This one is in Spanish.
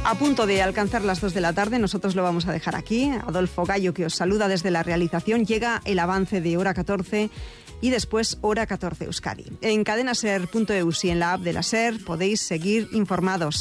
A punto de alcanzar las 2 de la tarde, nosotros lo vamos a dejar aquí. Adolfo Gallo, que os saluda desde la realización. Llega el avance de Hora 14 y después Hora 14 Euskadi. En cadenaser.eus y en la app de la SER podéis seguir informados.